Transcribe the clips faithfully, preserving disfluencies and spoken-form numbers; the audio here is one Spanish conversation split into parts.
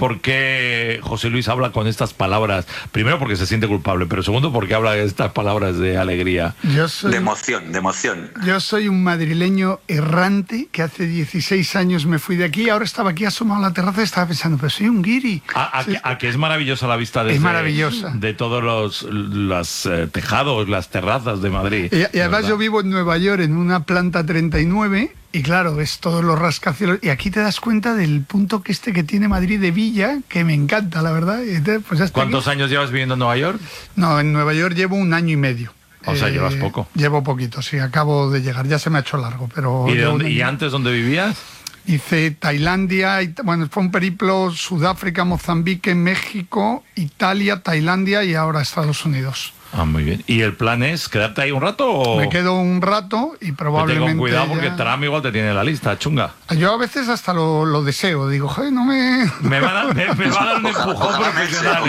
por qué José Luis habla con estas palabras? Primero porque se siente culpable, pero segundo porque habla de estas palabras de alegría. Yo soy, de emoción, de emoción. Yo soy un madrileño errante que hace dieciséis años me fui de aquí, ahora estaba aquí asomado a la terraza y estaba pensando, pero soy un guiri. A, a, sí. que, a que es maravillosa la vista desde, es maravillosa. de todos los, los eh, tejados, las terrazas de Madrid. Y, y además yo vivo en Nueva York, en una planta treinta y nueve, y claro, ves todos los rascacielos, y aquí te das cuenta del punto que este que tiene Madrid de villa, que me encanta, la verdad. Y entonces, pues hasta ¿Cuántos aquí... años llevas viviendo en Nueva York? No, en Nueva York llevo un año y medio. O sea, eh, llevas poco. Llevo poquito, sí, acabo de llegar, ya se me ha hecho largo, pero... ¿Y, de dónde, un... ¿y antes dónde vivías? Hice Tailandia, y, bueno, fue un periplo, Sudáfrica, Mozambique, México, Italia, Tailandia y ahora Estados Unidos. Ah, muy bien. ¿Y el plan es quedarte ahí un rato o...? Me quedo un rato y probablemente... Ten cuidado porque ya... Trump igual te tiene en la lista, chunga. Yo a veces hasta lo, lo deseo, digo, joder, no me... Me va a dar, me, me va a dar un empujón profesional.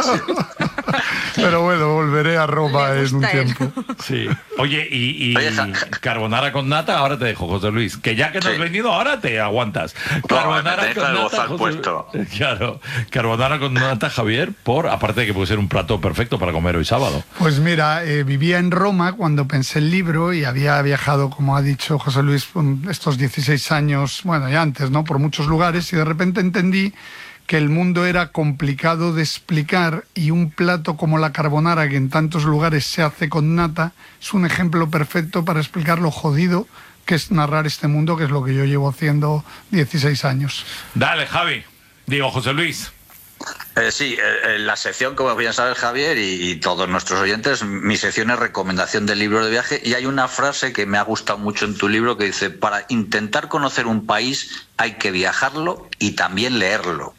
Pero bueno, volveré a Roma en un tiempo. Sí. Oye, y, y Oye, ja, ja. carbonara con nata, ahora te dejo, José Luis. Que ya que no Sí. has venido, ahora te aguantas. No, Carbonara me con deja el nata, bozal José- puesto. Claro. Carbonara con nata, Javier, por aparte de que puede ser un plato perfecto para comer hoy sábado. Pues mira, eh, vivía en Roma cuando pensé el libro y había viajado, como ha dicho José Luis, por estos dieciséis años, bueno, ya antes, ¿no? Por muchos lugares, y de repente entendí que el mundo era complicado de explicar y un plato como la carbonara, que en tantos lugares se hace con nata, es un ejemplo perfecto para explicar lo jodido que es narrar este mundo, que es lo que yo llevo haciendo dieciséis años. Dale, Javi. Digo, José Luis. Eh, sí, eh, en la sección, como bien sabe Javier y, y todos nuestros oyentes, mi sección es recomendación del libro de viaje, y hay una frase que me ha gustado mucho en tu libro que dice: para intentar conocer un país hay que viajarlo y también leerlo.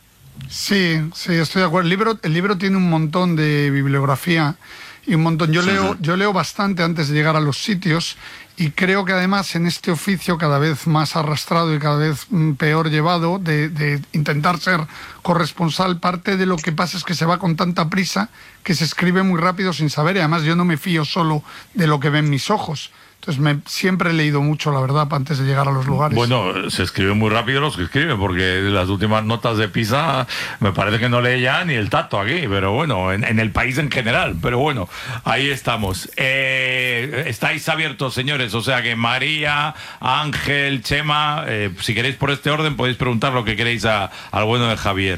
Sí, sí, estoy de acuerdo. El libro, el libro tiene un montón de bibliografía y un montón. Yo leo, yo leo bastante antes de llegar a los sitios, y creo que además en este oficio cada vez más arrastrado y cada vez mm, peor llevado de, de intentar ser corresponsal, parte de lo que pasa es que se va con tanta prisa que se escribe muy rápido sin saber, y además yo no me fío solo de lo que ven mis ojos. Entonces me, siempre he leído mucho, la verdad, antes de llegar a los lugares. Bueno, se escriben muy rápido los que escriben, porque las últimas notas de PISA me parece que no lee ya ni el tacto aquí, pero bueno, en, en el país en general, pero bueno, ahí estamos. Eh, estáis abiertos, señores, o sea que María, Ángel, Chema, eh, si queréis por este orden podéis preguntar lo que queréis a, al bueno de Javier.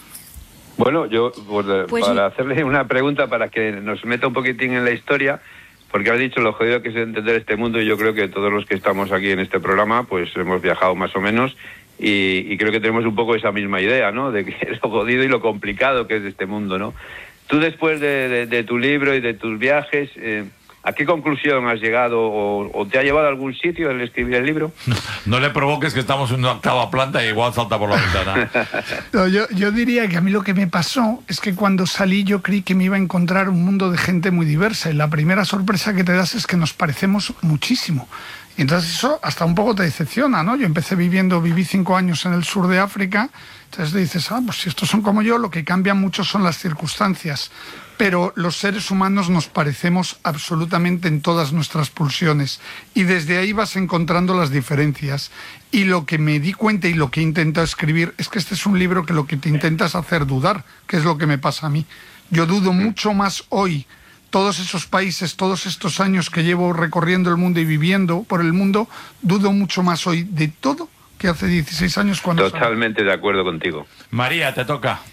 Bueno, yo pues, Pues- para hacerle una pregunta para que nos meta un poquitín en la historia, porque has dicho lo jodido que es entender este mundo, y yo creo que todos los que estamos aquí en este programa pues hemos viajado más o menos, y, y creo que tenemos un poco esa misma idea, ¿no? De que es lo jodido y lo complicado que es este mundo, ¿no? Tú, después de, de, de tu libro y de tus viajes, eh, ¿a qué conclusión has llegado, o, o te ha llevado a algún sitio el escribir el libro? No le provoques, que estamos en una octava planta y igual salta por la ventana. No, yo, yo diría que a mí lo que me pasó es que cuando salí yo creí que me iba a encontrar un mundo de gente muy diversa, y la primera sorpresa que te das es que nos parecemos muchísimo. Y entonces eso hasta un poco te decepciona, ¿no? Yo empecé viviendo, viví cinco años en el sur de África, entonces dices, ah, pues si estos son como yo, lo que cambia mucho son las circunstancias. Pero los seres humanos nos parecemos absolutamente en todas nuestras pulsiones, y desde ahí vas encontrando las diferencias. Y lo que me di cuenta y lo que he intentado escribir es que este es un libro que lo que te intenta es hacer dudar, que es lo que me pasa a mí. Yo dudo mucho más hoy, todos esos países, todos estos años que llevo recorriendo el mundo y viviendo por el mundo, dudo mucho más hoy de todo que hace dieciséis años cuando salí. Totalmente de acuerdo contigo. María, te toca.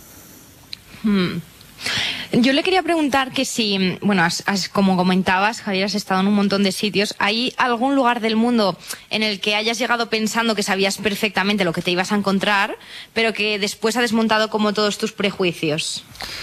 Hmm. Yo le quería preguntar que si, bueno, has, has, como comentabas, Javier, has estado en un montón de sitios. ¿Hay algún lugar del mundo en el que hayas llegado pensando que sabías perfectamente lo que te ibas a encontrar, pero que después ha desmontado como todos tus prejuicios?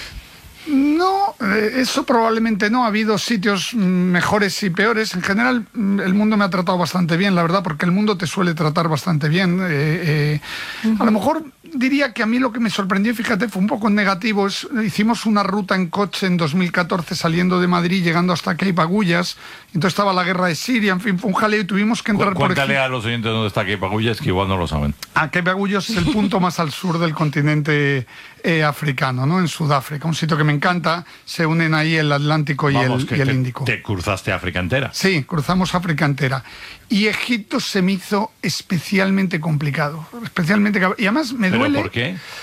No, eh, eso probablemente no. Ha habido sitios mm, mejores y peores. En general, mm, el mundo me ha tratado bastante bien, la verdad, porque el mundo te suele tratar bastante bien. Eh, eh, uh-huh. A lo mejor diría que a mí lo que me sorprendió, fíjate, fue un poco negativo. Es, hicimos una ruta en coche en dos mil catorce saliendo de Madrid, llegando hasta Cape Agullas. Entonces estaba la guerra de Siria, en fin, fue un jaleo y tuvimos que entrar Cu por Cuéntale Egipto. a los oyentes dónde está Cape Agullas, que igual no lo saben. Ah, Cape Agullas es el punto más al sur del continente eh, africano, ¿no? En Sudáfrica, un sitio que me encanta. Se unen ahí el Atlántico y, Vamos, el, que y el te, Índico. Te cruzaste África entera. Sí, cruzamos África entera. Y Egipto se me hizo especialmente complicado. Especialmente, y además me ¿Pero duele. por qué?